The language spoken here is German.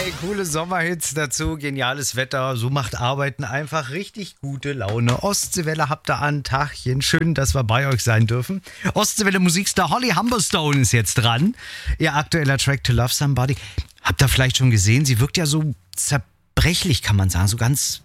Coole Sommerhits dazu, geniales Wetter, so macht Arbeiten einfach richtig gute Laune. Ostseewelle habt ihr an, Tagchen, schön, dass wir bei euch sein dürfen. Ostseewelle Musikstar Holly Humberstone ist jetzt dran. Ihr aktueller Track To Love Somebody. Habt ihr vielleicht schon gesehen, sie wirkt ja so zerbrechlich, kann man sagen, so ganz